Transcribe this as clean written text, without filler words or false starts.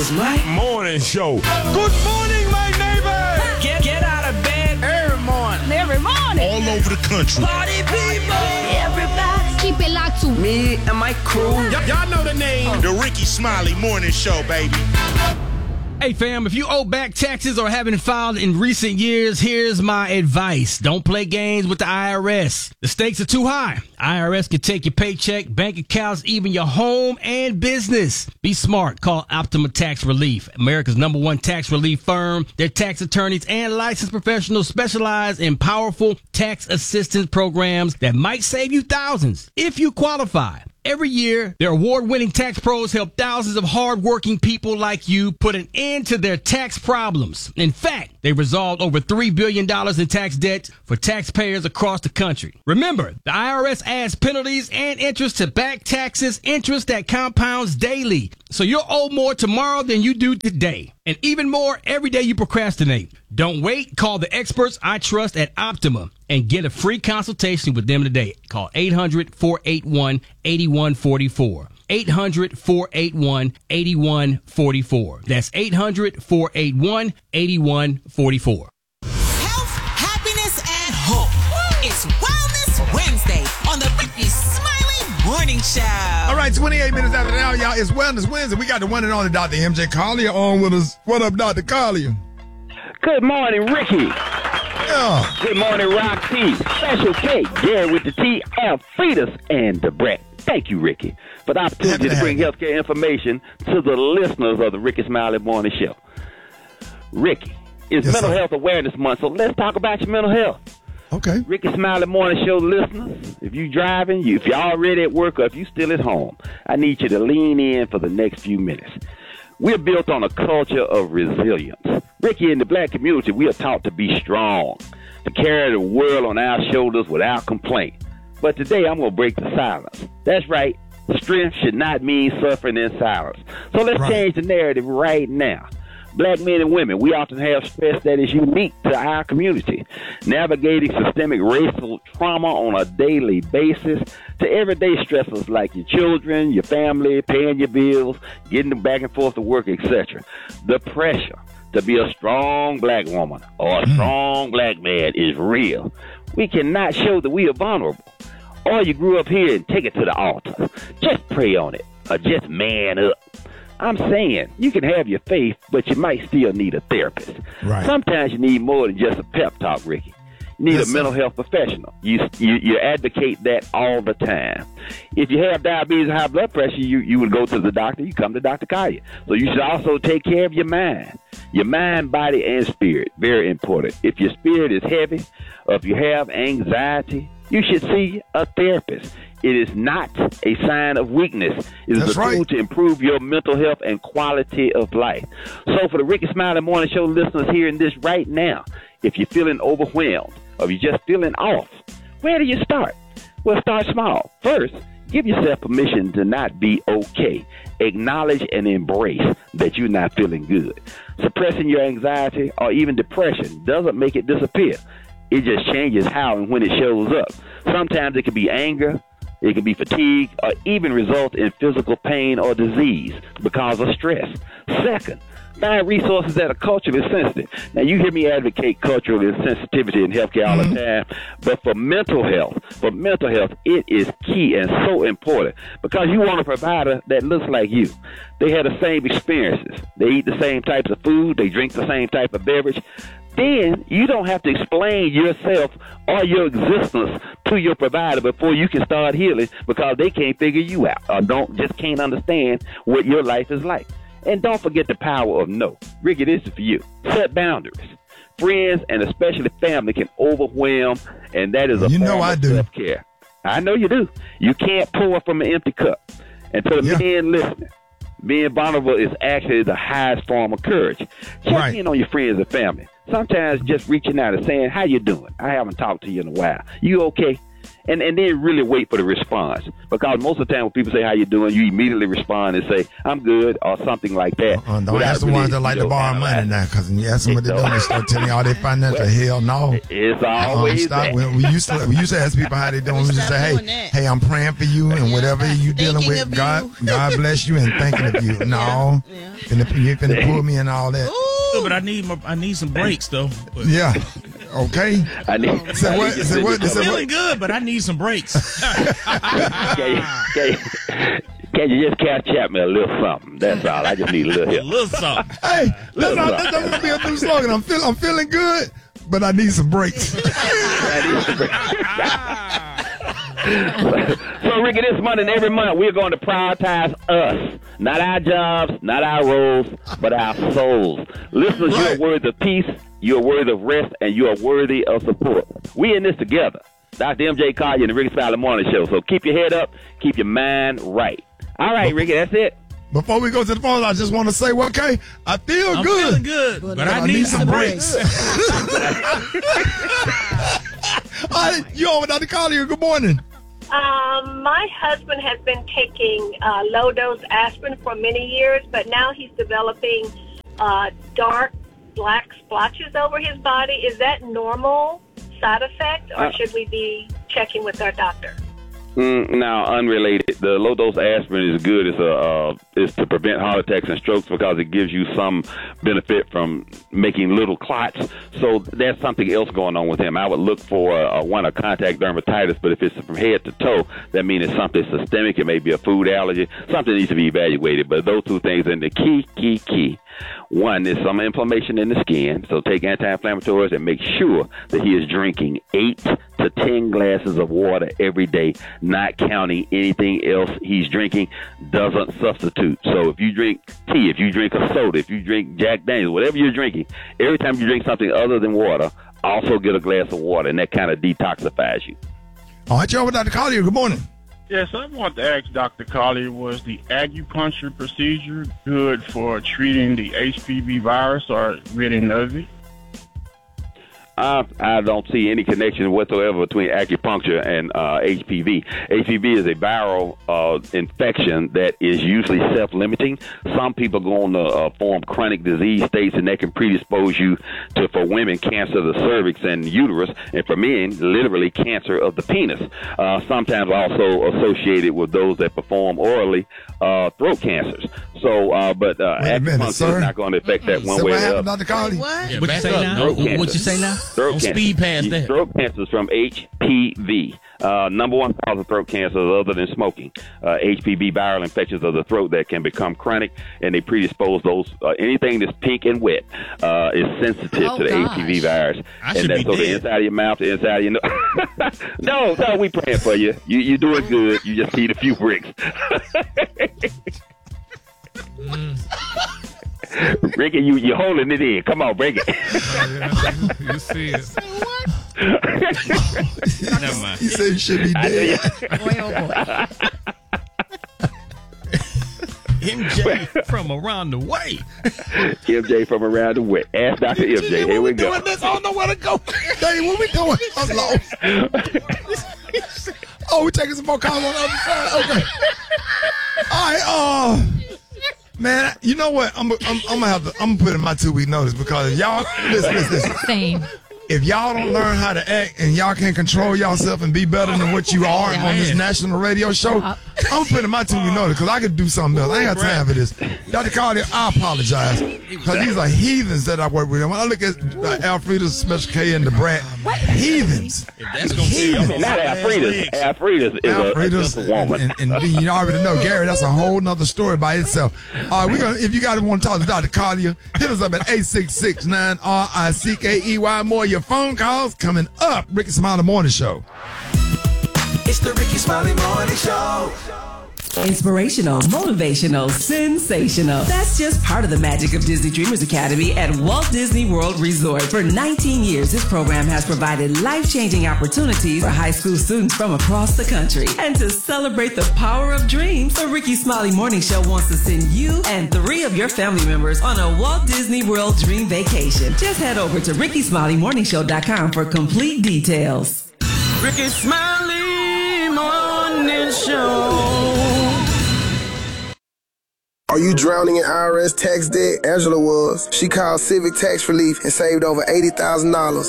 is my morning show. Good morning, my neighbor. Get out of bed every morning. Every morning. All over the country. Party people. Everybody. Keep it locked to Me and my crew. Y'all know the name. The Ricky Smiley Morning Show, baby. Hey fam, if you owe back taxes or haven't filed in recent years, here's my advice. Don't play games with the IRS. The stakes are too high. IRS can take your paycheck, bank accounts, even your home and business. Be smart. Call Optima Tax Relief, America's #1 tax relief firm. Their tax attorneys and licensed professionals specialize in powerful tax assistance programs that might save you thousands if you qualify. Every year, their award-winning tax pros help thousands of hard-working people like you put an end to their tax problems. In fact, they resolved over $3 billion in tax debt for taxpayers across the country. Remember, the IRS adds penalties and interest to back taxes, interest that compounds daily. So you'll owe more tomorrow than you do today. And even more every day you procrastinate. Don't wait. Call the experts I trust at Optima and get a free consultation with them today. Call 800-481-8144. 800-481-8144. That's 800-481-8144. Health, happiness, and hope. It's Wellness Wednesday on the Ricky Smiley Morning Show. All right, 28 minutes after the hour, y'all. It's Wellness Wednesday. We got the one and only Dr. MJ Collier on with us. What up, Dr. Collier? Good morning, Ricky. Yeah. Good morning, Rock T. Special K, Gary with the T, Alfredas, and the Brett. Thank you, Ricky, for the opportunity to bring healthcare information to the listeners of the Ricky Smiley Morning Show. Ricky, it's Mental Health Awareness Month, so let's talk about your mental health. Okay. Ricky Smiley Morning Show listeners, if you're driving, if you're already at work, or if you're still at home, I need you to lean in for the next few minutes. We're built on a culture of resilience. Ricky, in the black community, we are taught to be strong, to carry the world on our shoulders without complaint. But today, I'm going to break the silence. That's right. Strength should not mean suffering in silence. So let's change the narrative right now. Black men and women, we often have stress that is unique to our community. Navigating systemic racial trauma on a daily basis to everyday stressors like your children, your family, paying your bills, getting back and forth to work, etc. The pressure to be a strong black woman or a strong black man is real. We cannot show that we are vulnerable. Or you grew up here and take it to the altar. Just pray on it or just man up. I'm saying you can have your faith, but you might still need a therapist. Right. Sometimes you need more than just a pep talk, Ricky. You need a mental health professional. You advocate that all the time. If you have diabetes and high blood pressure, you would go to the doctor. You come to Dr. Collier. So you should also take care of your mind. Your mind, body, and spirit. Very important. If your spirit is heavy, or if you have anxiety, you should see a therapist. It is not a sign of weakness. It is a tool to improve your mental health and quality of life. So for the Ricky Smiley Morning Show listeners hearing this right now, if you're feeling overwhelmed or you're just feeling off, where do you start? Well, start small. First, give yourself permission to not be okay. Acknowledge and embrace that you're not feeling good. Suppressing your anxiety or even depression doesn't make it disappear. It just changes how and when it shows up. Sometimes it can be anger, it can be fatigue, or even result in physical pain or disease because of stress. Second, find resources that are culturally sensitive. Now, you hear me advocate cultural sensitivity in healthcare all the time, but for mental health, it is key and so important because you want a provider that looks like you. They have the same experiences. They eat the same types of food. They drink the same type of beverage. Then you don't have to explain yourself or your existence to your provider before you can start healing because they can't figure you out or just can't understand what your life is like. And don't forget the power of no. Ricky, this is for you. Set boundaries. Friends and especially family can overwhelm, and that is a form of self-care. I know you do. You can't pour from an empty cup. And to the men listening, being vulnerable is actually the highest form of courage. Check in on your friends and family. Sometimes just reaching out and saying, how you doing? I haven't talked to you in a while. You okay? And then really wait for the response. Because most of the time when people say, how you doing, you immediately respond and say, I'm good, or something like that. Don't ask the ones that like to borrow money now, because when you ask them what they're doing, they start telling you all their financial. Hell no. It's always that. We used to ask people how they doing. We just say, hey, I'm praying for you, and whatever you dealing with, God bless you, and thinking of you. No. You finna pull me and all that. Ooh. But I need some breaks, though. But. Yeah. Okay. I'm feeling good, but I need some breaks. Can you just catch me a little something? That's all. I just need a little help. A little something. Hey, that's going to be a new slogan. I'm feeling good, but I need some breaks. So, Ricky, this month and every month, we're going to prioritize us. Not our jobs, not our roles, but our souls. Listeners, you are worthy of peace, you are worthy of rest, and you are worthy of support. We in this together. Dr. MJ Collier and the Ricky Smiley Morning Show. So keep your head up, keep your mind right. All right, Ricky, that's it. Before we go to the phone, I just want to say, okay, I'm feeling good, but I need some breaks. All right, you on with Dr. Collier. Good morning. My husband has been taking low-dose aspirin for many years, but now he's developing dark black splotches over his body. Is that normal side effect, or should we be checking with our doctor? Now, unrelated. The low-dose aspirin is good. It's to prevent heart attacks and strokes because it gives you some benefit from making little clots. So there's something else going on with him. I would look for a contact dermatitis, but if it's from head to toe, that means it's something systemic. It may be a food allergy. Something needs to be evaluated. But those two things, and the key. One is some inflammation in the skin, so take anti-inflammatories and make sure that he is drinking 8 to 10 glasses of water every day, not counting anything else he's drinking doesn't substitute. So if you drink tea, if you drink a soda, if you drink Jack Daniels, whatever you're drinking, every time you drink something other than water, also get a glass of water, and that kind of detoxifies you. All right, you're with Dr. Collier. Good morning. Yes, I want to ask Dr. Collier, was the acupuncture procedure good for treating the HPV virus or ridding of it? I don't see any connection whatsoever between acupuncture and HPV. HPV is a viral infection that is usually self-limiting. Some people go on to form chronic disease states, and that can predispose you to, for women, cancer of the cervix and uterus, and for men, literally cancer of the penis. Sometimes also associated with those that perform orally throat cancers. So, but acupuncture is not going to affect that one way or the other. Dr. Collier? What you say now? What you say now? Throat cancer. Speed past that. Throat cancer is from HPV. Number one cause of throat cancer other than smoking. HPV viral infections of the throat that can become chronic, and they predispose those. Anything that's pink and wet is sensitive to the HPV virus. And that's so the inside of your mouth, the inside of your nose. No, we praying for you. You're doing good. You just need a few bricks. Ricky, you're holding it in. Come on, break it. You see it. Never mind. He said you should be dead. MJ from around the way. MJ from around the way. Ask Dr. MJ. Here we go. Doing this, I don't know where to go. Dang, what we doing? I'm lost. Oh, we taking some more calls on the other side. Okay. All right. Man, you know what? I'm gonna put in my 2-week notice, because if y'all listen. Same. If y'all don't learn how to act and y'all can't control yourself and be better than what you are on this national radio show, I'm putting my 2-week notice, because I could do something else. I ain't got time for this. Dr. Collier, I apologize, because these are heathens that I work with. And when I look at Alfreda, Special K, and the Brat, heathens. That's gonna be not Alfreda's. Alfreda's is a woman. And you already know, Gary, that's a whole nother story by itself. All right, if you guys want to talk to Dr. Collier, hit us up at 866-9-RICKEY. More of your phone calls coming up. Ricky Smiley Morning Show. It's the Ricky Smiley Morning Show. Inspirational, motivational, sensational. That's just part of the magic of Disney Dreamers Academy at Walt Disney World Resort. For 19 years, this program has provided life-changing opportunities for high school students from across the country. And to celebrate the power of dreams, the Ricky Smiley Morning Show wants to send you and 3 of your family members on a Walt Disney World Dream Vacation. Just head over to RickySmileyMorningShow.com for complete details. Ricky Smiley Morning Show. Are you drowning in IRS tax debt? Angela was. She called Civic Tax Relief and saved over $80,000.